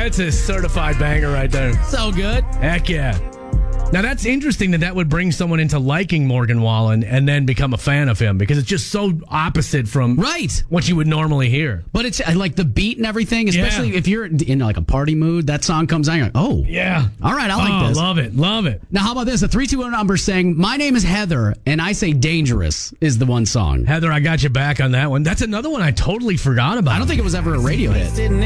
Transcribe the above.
That's a certified banger right there. So good. Heck yeah. Now, that's interesting that would bring someone into liking Morgan Wallen and then become a fan of him because it's just so opposite from what you would normally hear. But it's like the beat and everything, especially if you're in like a party mood, that song comes on, you're like, oh. Yeah. All right, I like this. Love it. Love it. Now, how about this? A 321 number saying, my name is Heather, and I say Dangerous is the one song. Heather, I got you back on that one. That's another one I totally forgot about. I don't think it was ever a radio hit.